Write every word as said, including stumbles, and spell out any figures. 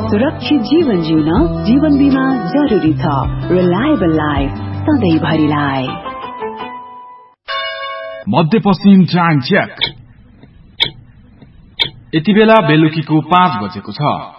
सुरक्षित जीवन जिउन जीवन बीमा जरुरी छ। Reliable life सधैँभरिलाई। मध्यपश्चिम टाइम चेक। यति बेला बेलुकीको पाँच बजेको छ।